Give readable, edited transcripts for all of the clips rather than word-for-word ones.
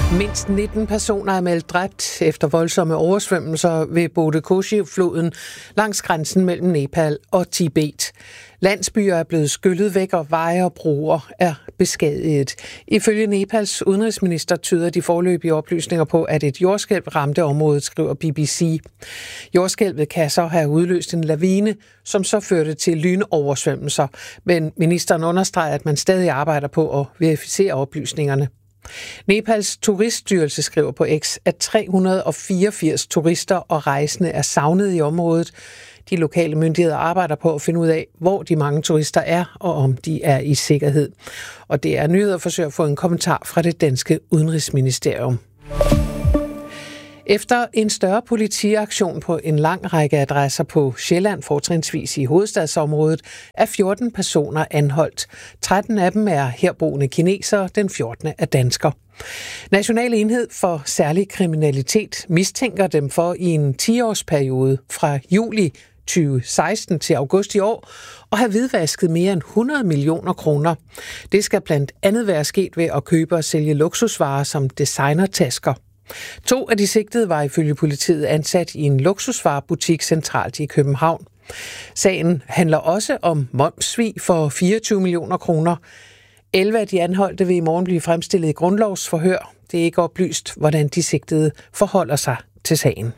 Mindst 19 personer er meldt dræbt efter voldsomme oversvømmelser ved Bodekoshi-floden langs grænsen mellem Nepal og Tibet. Landsbyer er blevet skyllet væk, og veje og broer er beskadiget. Ifølge Nepals udenrigsminister tyder de foreløbige oplysninger på, at et jordskælv ramte området, skriver BBC. Jordskælvet kan så have udløst en lavine, som så førte til lynoversvømmelser. Men ministeren understreger, at man stadig arbejder på at verificere oplysningerne. Nepals turiststyrelse skriver på X, at 384 turister og rejsende er savnet i området. De lokale myndigheder arbejder på at finde ud af, hvor de mange turister er, og om de er i sikkerhed. Og det er nyheder forsøger at få en kommentar fra det danske udenrigsministerium. Efter en større politiaktion på en lang række adresser på Sjælland, fortrinsvis i hovedstadsområdet, er 14 personer anholdt. 13 af dem er herboende kinesere, den 14. er dansker. National enhed for særlig kriminalitet mistænker dem for i en 10-årsperiode fra juli 2016 til august i år og have hvidvasket mere end 100 millioner kroner. Det skal blandt andet være sket ved at købe og sælge luksusvarer som designertasker. 2 af de sigtede var ifølge politiet ansat i en luksusvarebutik centralt i København. Sagen handler også om momssvig for 24 millioner kroner. 11 af de anholdte vil i morgen blive fremstillet i grundlovsforhør. Det er ikke oplyst, hvordan de sigtede forholder sig til sagen.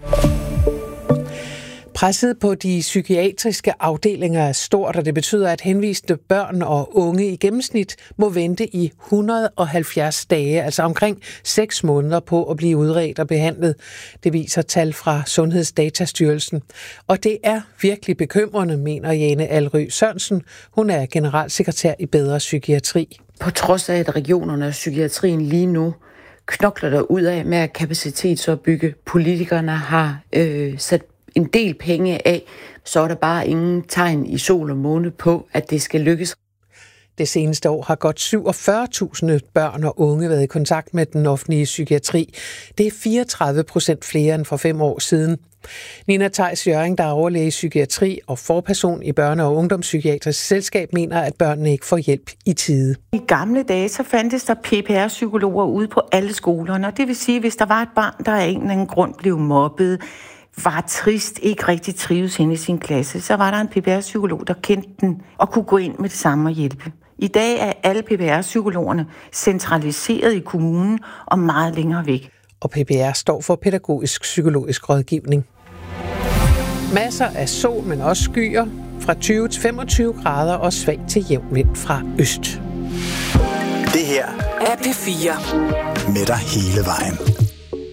Presset på de psykiatriske afdelinger er stort, og det betyder, at henviste børn og unge i gennemsnit må vente i 170 dage, altså omkring 6 måneder på at blive udredt og behandlet. Det viser tal fra Sundhedsdatastyrelsen. Og det er virkelig bekymrende, mener Jane Alry Sørensen. Hun er generalsekretær i Bedre Psykiatri. På trods af, at regionerne og psykiatrien lige nu knokler der ud af med at kapacitetsopbygge, politikerne har sat en del penge af, så er der bare ingen tegn i sol og måne på, at det skal lykkes. Det seneste år har godt 47.000 børn og unge været i kontakt med den offentlige psykiatri. Det er 34% flere end for 5 år siden. Nina Theis Jørring, der er overlæge i psykiatri og forperson i Børne- og Ungdomspsykiatrisk Selskab, mener, at børnene ikke får hjælp i tide. I gamle dage så fandtes der PPR-psykologer ude på alle skolerne, og det vil sige, at hvis der var et barn, der af en eller anden grund blev mobbet, var trist, ikke rigtig trives henne i sin klasse, så var der en PPR-psykolog, der kendte den og kunne gå ind med det samme og hjælpe. I dag er alle PPR-psykologerne centraliseret i kommunen og meget længere væk. Og PPR står for pædagogisk psykologisk rådgivning. Masser af sol, men også skyer fra 20 til 25 grader og svag til jævn vind fra øst. Det her er P4 med dig hele vejen.